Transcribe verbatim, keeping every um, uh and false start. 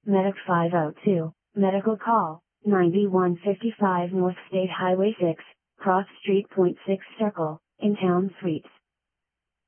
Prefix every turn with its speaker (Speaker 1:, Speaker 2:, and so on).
Speaker 1: Medic five oh two, medical call, ninety-one fifty-five North State Highway six, Cross Street. Point six Circle, in Town Suites.